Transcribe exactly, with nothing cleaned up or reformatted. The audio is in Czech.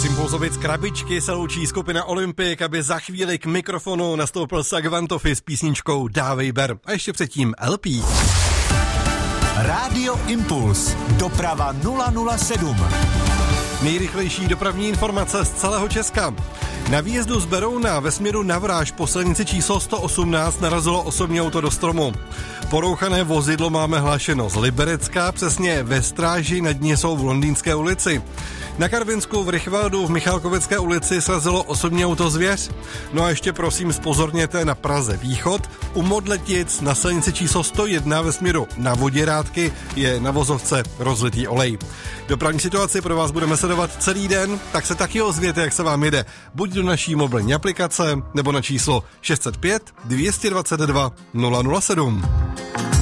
Z Impulzovic krabičky se loučí skupina Olympik, aby za chvíli k mikrofonu nastoupil Sagvantofi s písničkou Dávej ber. A ještě předtím L P. Rádio Impuls. Doprava nula nula sedm. Nejrychlejší dopravní informace z celého Česka. Na výjezdu z Berouna ve směru na Vráž po silnici číslo sto osmnáct narazilo osobní auto do stromu. Porouchané vozidlo máme hlášeno z Liberecka, přesně ve Stráži, nad ní jsou v Londýnské ulici. Na Karvinsku v Rychvaldu v Michalkovické ulici srazilo osobní auto Zvěř. No a ještě prosím zpozorněte na Praze východ. U Modletic na silnici číslo sto jedna ve směru na Voděrádky je na vozovce rozlitý olej. Dopravní situaci pro vás budeme sledovat celý den, tak se taky ozvěte, jak se vám jede. Buď do naší mobilní aplikace, nebo na číslo šest set pět dvě dvacet dva nula nula sedm.